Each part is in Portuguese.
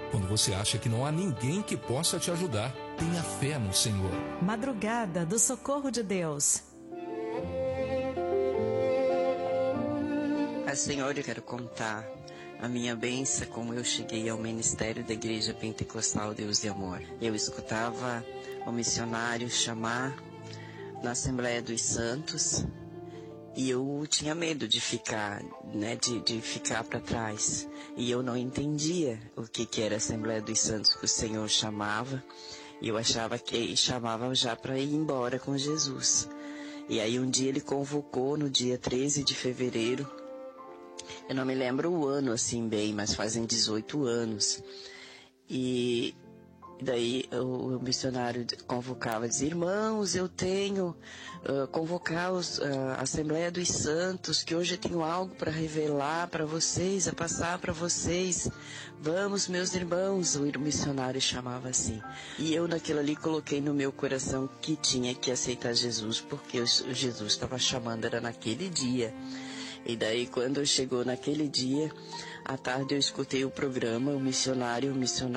Quando você acha que não há ninguém que possa te ajudar, tenha fé no Senhor. Madrugada do Socorro de Deus. A senhora, eu quero contar a minha bênção, como eu cheguei ao ministério da Igreja Pentecostal Deus e Amor. Eu escutava o missionário chamar na Assembleia dos Santos e eu tinha medo de ficar, de ficar para trás. E eu não entendia o que era a Assembleia dos Santos que o Senhor chamava. E eu achava que ele chamava já para ir embora com Jesus. E aí um dia ele convocou no dia 13 de fevereiro. Eu não me lembro o ano assim bem, mas fazem 18 anos. E daí o missionário convocava, dizia: irmãos, eu tenho convocar a Assembleia dos Santos, que hoje eu tenho algo para revelar para vocês, a passar para vocês. Vamos, meus irmãos, o missionário chamava assim. E eu naquilo ali coloquei no meu coração que tinha que aceitar Jesus, porque Jesus estava chamando, era naquele dia. E daí quando chegou naquele dia, à tarde eu escutei o programa, o missionário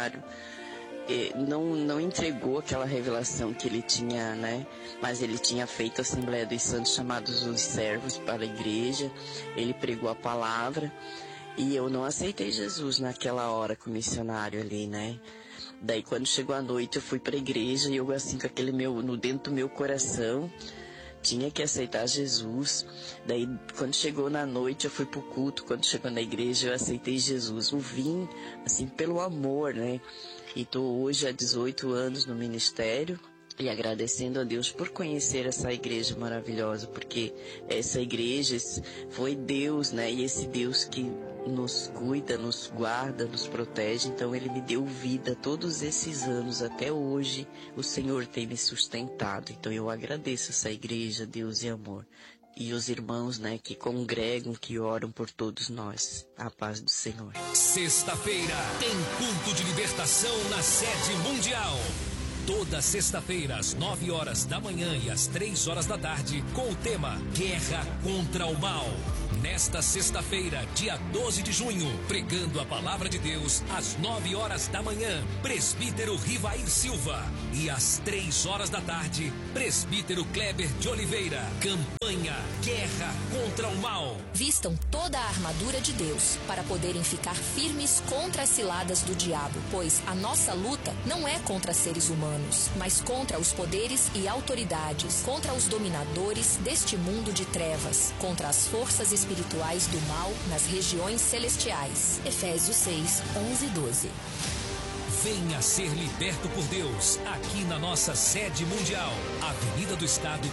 não entregou aquela revelação que ele tinha, mas ele tinha feito a Assembleia dos Santos, chamados os servos para a igreja. Ele pregou a palavra e eu não aceitei Jesus naquela hora com o missionário ali, Daí quando chegou a noite eu fui para a igreja e eu assim com aquele dentro do meu coração tinha que aceitar Jesus. Daí quando chegou na noite eu fui pro culto, quando chegou na igreja eu aceitei Jesus. Eu vim assim pelo amor, E estou hoje há 18 anos no ministério e agradecendo a Deus por conhecer essa igreja maravilhosa, porque essa igreja foi Deus, E esse Deus que nos cuida, nos guarda, nos protege. Então Ele me deu vida todos esses anos, até hoje o Senhor tem me sustentado. Então eu agradeço essa igreja, Deus e Amor. E os irmãos, que congregam, que oram por todos nós. A paz do Senhor. Sexta-feira tem culto de libertação na sede mundial. Toda sexta-feira, às 9 horas da manhã e às 3 horas da tarde, com o tema Guerra contra o Mal. Nesta sexta-feira, dia 12 de junho, pregando a palavra de Deus, às 9 horas da manhã, presbítero Rivair Silva. E às 3 horas da tarde, presbítero Kleber de Oliveira. Campanha Guerra contra o Mal. Vistam toda a armadura de Deus para poderem ficar firmes contra as ciladas do diabo, pois a nossa luta não é contra seres humanos, mas contra os poderes e autoridades, contra os dominadores deste mundo de trevas, contra as forças espirituais do mal nas regiões celestiais. Efésios 6, 11 e 12. Venha ser liberto por Deus, aqui na nossa sede mundial. Avenida do Estado,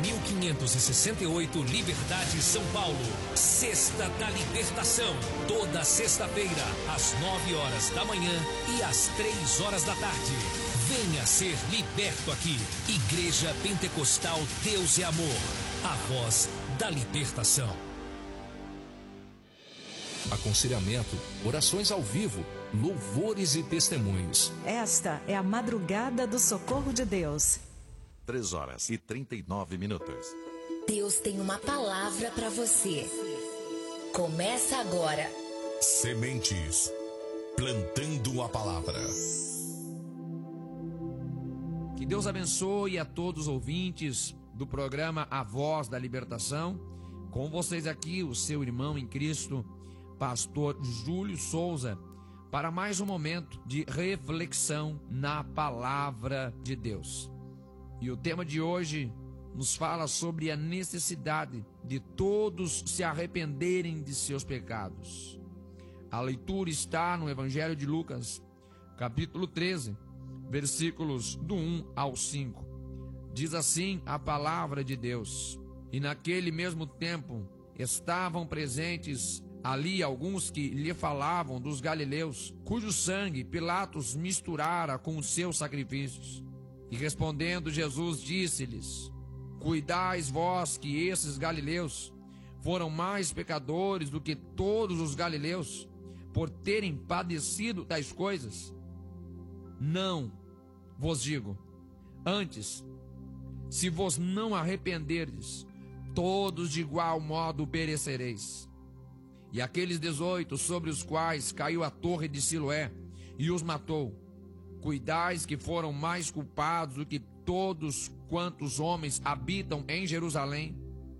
4568, Liberdade, São Paulo. Sexta da Libertação. Toda sexta-feira, às 9 horas da manhã e às 3 horas da tarde. Venha ser liberto aqui. Igreja Pentecostal Deus é Amor. A voz da libertação. Aconselhamento, orações ao vivo, louvores e testemunhos. Esta é a Madrugada do Socorro de Deus. 3 horas e 39 minutos. Deus tem uma palavra para você. Começa agora. Sementes, plantando a palavra. Que Deus abençoe a todos os ouvintes do programa A Voz da Libertação. Com vocês aqui, o seu irmão em Cristo, Pastor Júlio Souza, para mais um momento de reflexão na palavra de Deus. E o tema de hoje nos fala sobre a necessidade de todos se arrependerem de seus pecados. A leitura está no Evangelho de Lucas, capítulo 13, versículos do 1 ao 5. Diz assim a palavra de Deus: E naquele mesmo tempo estavam presentes ali alguns que lhe falavam dos galileus, cujo sangue Pilatos misturara com os seus sacrifícios. E respondendo Jesus disse-lhes: Cuidais vós que esses galileus foram mais pecadores do que todos os galileus, por terem padecido tais coisas? Não vos digo. Antes, se vos não arrependerdes, todos de igual modo perecereis. E aqueles 18 sobre os quais caiu a torre de Siloé, e os matou. Cuidais que foram mais culpados do que todos quantos homens habitam em Jerusalém?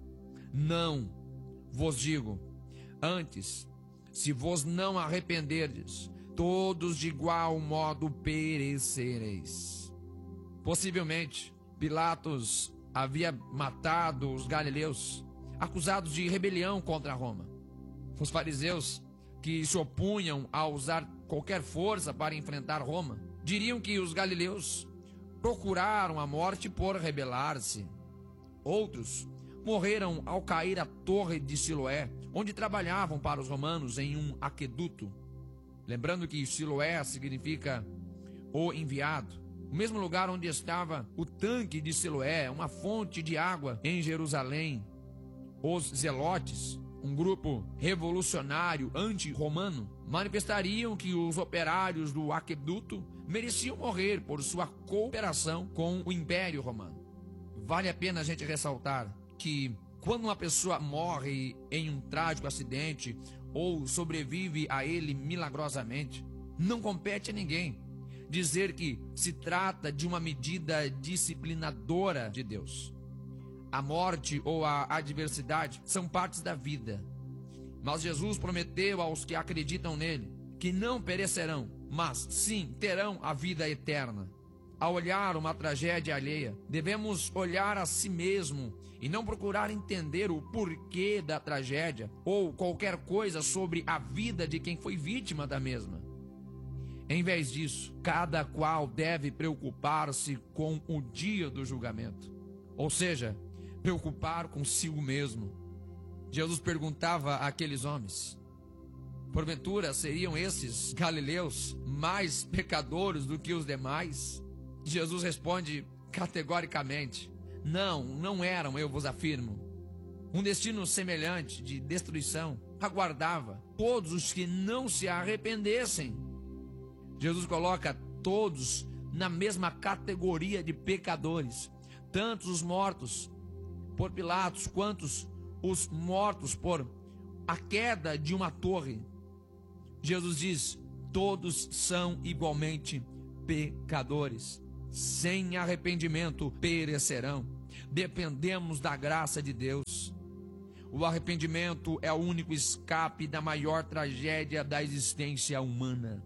Não vos digo. Antes, se vos não arrependerdes, todos de igual modo perecereis. Possivelmente, Pilatos havia matado os galileus, acusados de rebelião contra Roma. Os fariseus, que se opunham a usar qualquer força para enfrentar Roma, diriam que os galileus procuraram a morte por rebelar-se. Outros morreram ao cair a torre de Siloé, onde trabalhavam para os romanos em um aqueduto. Lembrando que Siloé significa o enviado. O mesmo lugar onde estava o tanque de Siloé, uma fonte de água em Jerusalém. Os zelotes, um grupo revolucionário anti-romano, manifestariam que os operários do aqueduto mereciam morrer por sua cooperação com o Império Romano. Vale a pena a gente ressaltar que quando uma pessoa morre em um trágico acidente ou sobrevive a ele milagrosamente, não compete a ninguém dizer que se trata de uma medida disciplinadora de Deus. A morte ou a adversidade são partes da vida. Mas Jesus prometeu aos que acreditam nele que não perecerão, mas sim terão a vida eterna. Ao olhar uma tragédia alheia, devemos olhar a si mesmo e não procurar entender o porquê da tragédia ou qualquer coisa sobre a vida de quem foi vítima da mesma. Em vez disso, cada qual deve preocupar-se com o dia do julgamento, ou seja, preocupar consigo mesmo. Jesus perguntava àqueles homens: porventura seriam esses galileus mais pecadores do que os demais? Jesus responde categoricamente: não eram, eu vos afirmo. Um destino semelhante de destruição aguardava todos os que não se arrependessem. Jesus coloca todos na mesma categoria de pecadores, tanto os mortos por Pilatos quanto os mortos por a queda de uma torre. Jesus diz: todos são igualmente pecadores. Sem arrependimento perecerão. Dependemos da graça de Deus. O arrependimento é o único escape da maior tragédia da existência humana.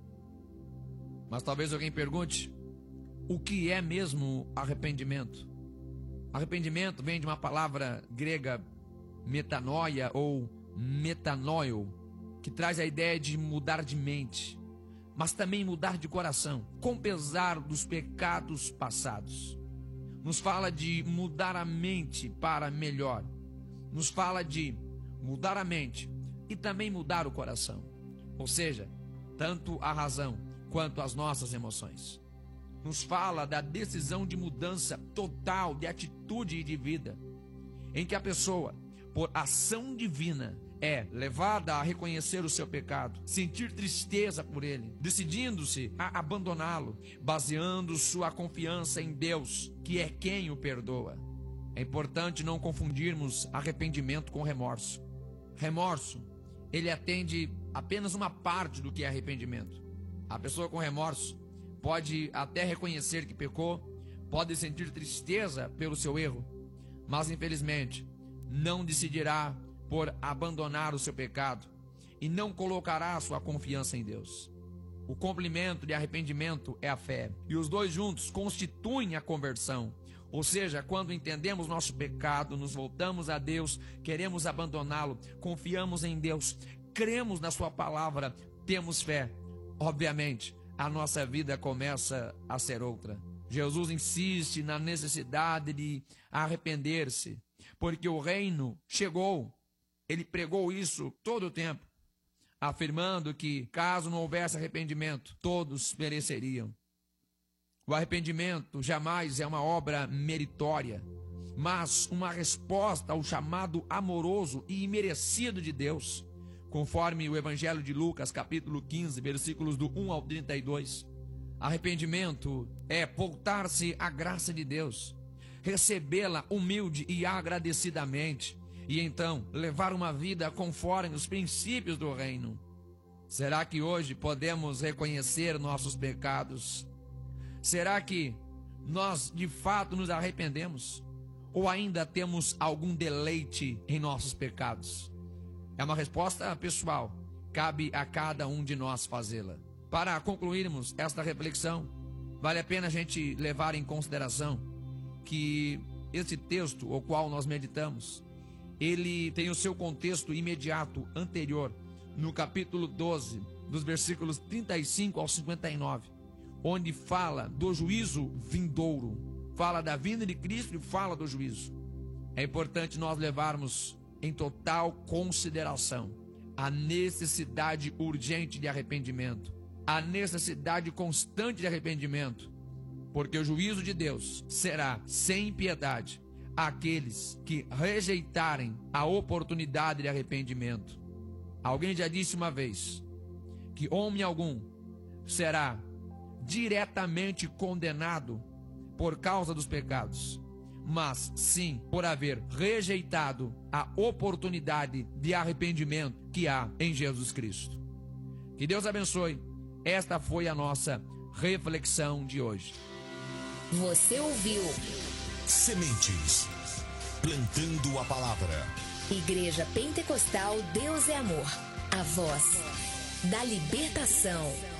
Mas talvez alguém pergunte: o que é mesmo arrependimento? Arrependimento vem de uma palavra grega metanoia ou metanoio, que traz a ideia de mudar de mente, mas também mudar de coração, com pesar dos pecados passados. Nos fala de mudar a mente para melhor. Nos fala de mudar a mente e também mudar o coração. Ou seja, tanto a razão quanto as nossas emoções. Nos fala da decisão de mudança total de atitude e de vida, em que a pessoa, por ação divina, é levada a reconhecer o seu pecado, sentir tristeza por ele, decidindo-se a abandoná-lo, baseando sua confiança em Deus, que é quem o perdoa. É importante não confundirmos arrependimento com remorso. Remorso, ele atende apenas uma parte do que é arrependimento. A pessoa com remorso pode até reconhecer que pecou, pode sentir tristeza pelo seu erro, mas infelizmente não decidirá por abandonar o seu pecado e não colocará sua confiança em Deus. O complemento de arrependimento é a fé, e os dois juntos constituem a conversão. Ou seja, quando entendemos nosso pecado, nos voltamos a Deus, queremos abandoná-lo, confiamos em Deus, cremos na sua palavra, temos fé. Obviamente, a nossa vida começa a ser outra. Jesus insiste na necessidade de arrepender-se, porque o reino chegou. Ele pregou isso todo o tempo, afirmando que, caso não houvesse arrependimento, todos pereceriam. O arrependimento jamais é uma obra meritória, mas uma resposta ao chamado amoroso e imerecido de Deus, conforme o Evangelho de Lucas, capítulo 15, versículos do 1 ao 32. Arrependimento é voltar-se à graça de Deus, recebê-la humilde e agradecidamente, e então levar uma vida conforme os princípios do reino. Será que hoje podemos reconhecer nossos pecados? Será que nós de fato nos arrependemos? Ou ainda temos algum deleite em nossos pecados? É uma resposta pessoal, cabe a cada um de nós fazê-la. Para concluirmos esta reflexão, vale a pena a gente levar em consideração que esse texto, o qual nós meditamos, ele tem o seu contexto imediato anterior, no capítulo 12, dos versículos 35 ao 59, onde fala do juízo vindouro, fala da vinda de Cristo e fala do juízo. É importante nós levarmos em total consideração a necessidade urgente de arrependimento, a necessidade constante de arrependimento, porque o juízo de Deus será sem piedade àqueles que rejeitarem a oportunidade de arrependimento. Alguém já disse uma vez que homem algum será diretamente condenado por causa dos pecados, mas sim por haver rejeitado a oportunidade de arrependimento que há em Jesus Cristo. Que Deus abençoe. Esta foi a nossa reflexão de hoje. Você ouviu Sementes, plantando a palavra. Igreja Pentecostal Deus é Amor, a voz da libertação.